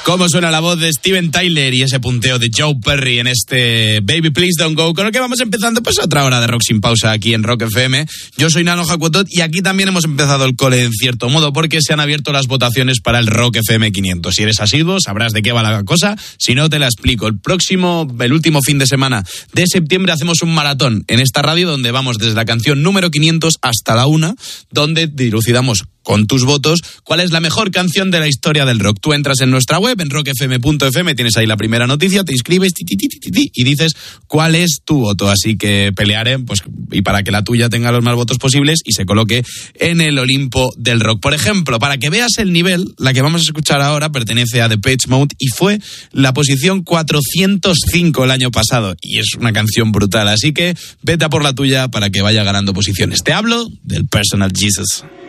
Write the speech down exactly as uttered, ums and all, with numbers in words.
Cómo suena la voz de Steven Tyler y ese punteo de Joe Perry en este Baby Please Don't Go, con el que vamos empezando pues otra hora de Rock Sin Pausa aquí en Rock F M. Yo soy Nano Jacuotot y aquí también hemos empezado el cole en cierto modo porque se han abierto las votaciones para el Rock F M quinientos. Si eres asiduo sabrás de qué va la cosa, si no te la explico. El próximo, el último fin de semana de septiembre hacemos un maratón en esta radio donde vamos desde la canción número quinientos hasta la una, donde dilucidamos con tus votos cuál es la mejor canción de la historia del rock. Tú entras en nuestra web, en rock f m punto f m, tienes ahí la primera noticia, te inscribes ti, ti, ti, ti, ti, y dices cuál es tu voto. Así que pelearé pues, y para que la tuya tenga los más votos posibles y se coloque en el Olimpo del rock. Por ejemplo, para que veas el nivel, la que vamos a escuchar ahora pertenece a Depeche Mode y fue la posición cuatrocientos cinco el año pasado. Y es una canción brutal. Así que vete a por la tuya para que vaya ganando posiciones. Te hablo del Personal Jesus.